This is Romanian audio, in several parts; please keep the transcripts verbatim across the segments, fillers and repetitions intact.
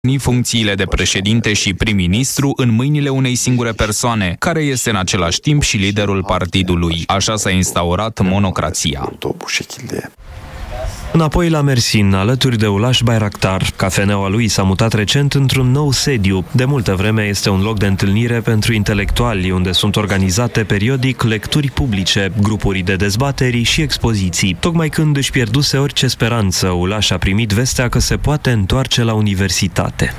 funcțiile de președinte și prim-ministru în mâinile unei singure persoane, care este în același timp și liderul partidului. Așa s-a instaurat monocrația. Înapoi la Mersin, alături de Ulaş Bayraktar. Cafeneaua lui s-a mutat recent într-un nou sediu. De multă vreme este un loc de întâlnire pentru intelectuali, unde sunt organizate periodic lecturi publice, grupuri de dezbateri și expoziții. Tocmai când își pierduse orice speranță, Ulaş a primit vestea că se poate întoarce la universitate.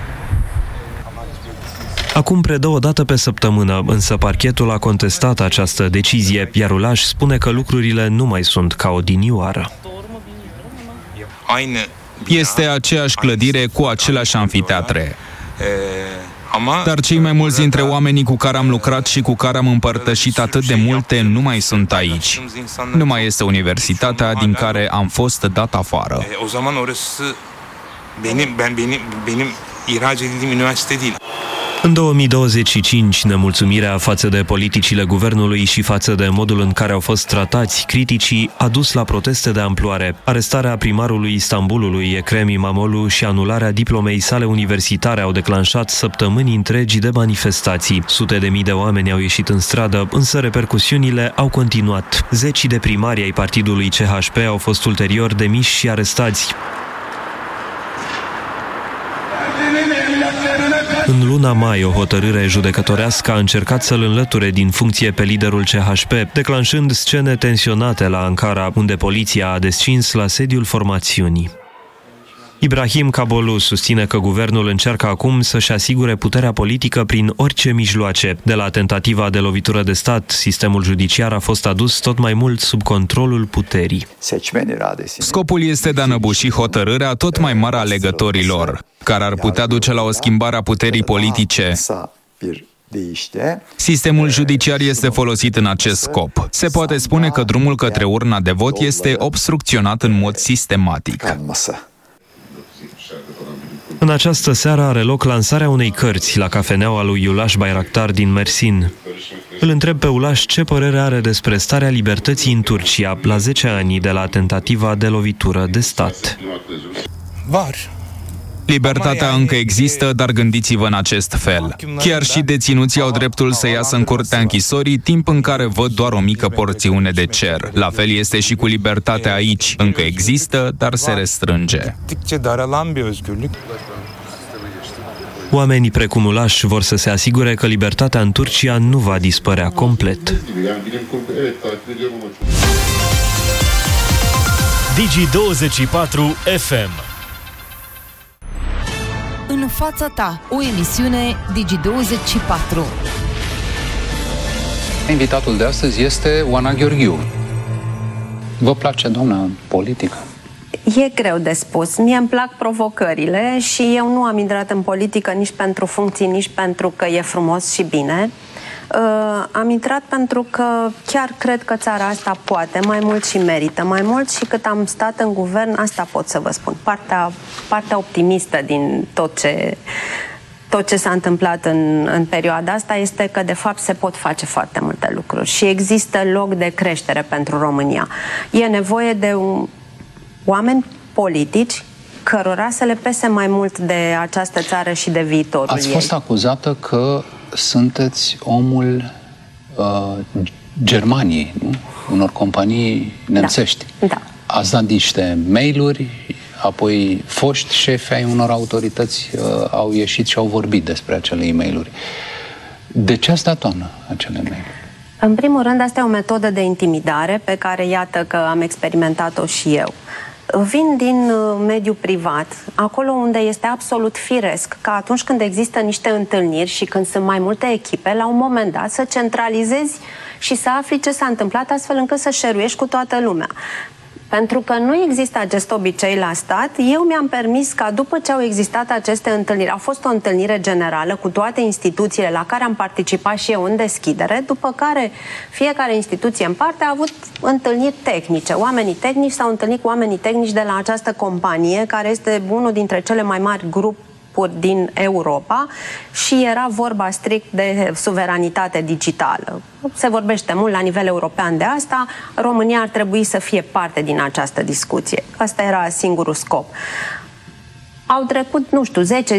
Acum predă o dată pe săptămână, însă parchetul a contestat această decizie, iar Ulaş spune că lucrurile nu mai sunt ca odinioară. Este aceeași clădire cu aceleași amfiteatre. Dar cei mai mulți dintre oamenii cu care am lucrat și cu care am împărtășit atât de multe nu mai sunt aici. Nu mai este universitatea din care am fost dat afară. În două mii douăzeci și cinci, nemulțumirea față de politicile guvernului și față de modul în care au fost tratați criticii a dus la proteste de amploare. Arestarea primarului Istanbulului, Ekrem İmamoğlu, și anularea diplomei sale universitare au declanșat săptămâni întregi de manifestații. Sute de mii de oameni au ieșit în stradă, însă repercusiunile au continuat. Zeci de primari ai partidului C H P au fost ulterior demiși și arestați. În luna mai, o hotărâre judecătorească a încercat să-l înlăture din funcție pe liderul C H P, declanșând scene tensionate la Ankara, unde poliția a descins la sediul formațiunii. Ibrahim Kabolu susține că guvernul încearcă acum să-și asigure puterea politică prin orice mijloace. De la tentativa de lovitură de stat, sistemul judiciar a fost adus tot mai mult sub controlul puterii. Scopul este de a năbuși hotărârea tot mai mare a alegătorilor, care ar putea duce la o schimbare a puterii politice. Sistemul judiciar este folosit în acest scop. Se poate spune că drumul către urna de vot este obstrucționat în mod sistematic. În această seară are loc lansarea unei cărți la cafeneaua lui Ulaş Bayraktar din Mersin. Îl întreb pe Ulaş ce părere are despre starea libertății în Turcia, la zece ani de la tentativa de lovitură de stat. Libertatea încă există, dar gândiți-vă în acest fel. Chiar și deținuții au dreptul să iasă în curtea închisorii, timp în care văd doar o mică porțiune de cer. La fel este și cu libertatea aici. Încă există, dar se restrânge. Oamenii precum Ulaş vor să se asigure că libertatea în Turcia nu va dispărea complet. Digi douăzeci și patru F M. În fața ta, o emisiune Digi douăzeci și patru. Invitatul de astăzi este Oana Gheorghiu. Vă place, doamna, politică? E greu de spus. Mie îmi plac provocările și eu nu am intrat în politică nici pentru funcții, nici pentru că e frumos și bine. Uh, am intrat pentru că chiar cred că țara asta poate, mai mult și merită, mai mult și cât am stat în guvern, asta pot să vă spun. Partea, partea optimistă din tot ce, tot ce s-a întâmplat în, în perioada asta este că de fapt se pot face foarte multe lucruri și există loc de creștere pentru România. E nevoie de un, oameni politici cărora să le pese mai mult de această țară și de viitorul ei. Ați fost acuzată că sunteți omul uh, Germaniei, nu? Unor companii nemțești. Da. Da. Ați dat niște mail-uri, apoi foști șefi ai unor autorități uh, au ieșit și au vorbit despre acele e-mail-uri. De ce ați dat, doamnă, acele mail-uri? În primul rând, asta e o metodă de intimidare pe care iată că am experimentat-o și eu. Vin din mediul privat, acolo unde este absolut firesc că atunci când există niște întâlniri și când sunt mai multe echipe, la un moment dat să centralizezi și să afli ce s-a întâmplat astfel încât să șeruiești cu toată lumea. Pentru că nu există acest obicei la stat, eu mi-am permis ca după ce au existat aceste întâlniri, a fost o întâlnire generală cu toate instituțiile la care am participat și eu în deschidere, după care fiecare instituție în parte a avut întâlniri tehnice. Oamenii tehnici s-au întâlnit cu oamenii tehnici de la această companie, care este unul dintre cele mai mari grupuri din Europa și era vorba strict de suveranitate digitală. Se vorbește mult la nivel european de asta, România ar trebui să fie parte din această discuție. Asta era singurul scop. Au trecut, nu știu, zece